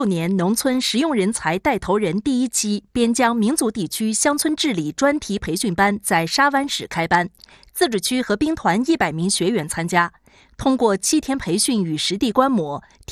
年农村实用人才带头人第1期边疆民族地区乡村治理专题培训班在沙湾市开班，自治区和兵团100名学员参加，通过7天培训与实地观摩。